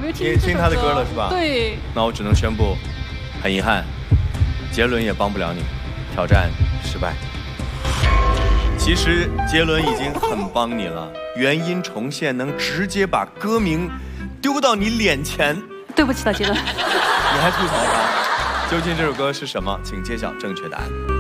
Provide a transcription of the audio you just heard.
没有听听他的歌了是吧？ 对。 那我只能宣布，很遗憾，杰伦也帮不了你，挑战失败。其实杰伦已经很帮你了，原音重现能直接把歌名丢到你脸前。 对不起了，杰伦。 你还吐槽他？究竟这首歌是什么？请揭晓正确答案。